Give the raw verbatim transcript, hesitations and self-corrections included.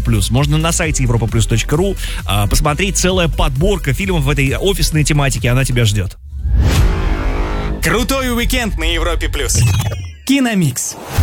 плюс. Можно на сайте европа плюс точка ру а, посмотреть, целая подборка фильмов в этой офисной тематике, она тебя ждет. Крутой уикенд на Европе плюс. Киномикс.